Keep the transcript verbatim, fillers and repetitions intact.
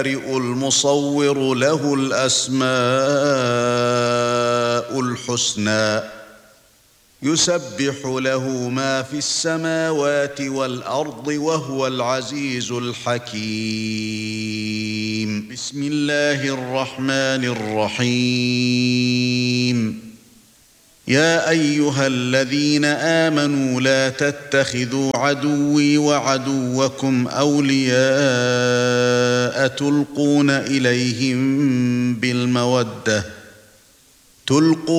المصور له الأسماء الحسنى يسبح له ما في السماوات والأرض وهو العزيز الحكيم. بسم الله الرحمن الرحيم. يا أيها الذين آمنوا لا تتخذوا عدوي وعدوكم أولياء تلقون إليهم بالمودة تلقون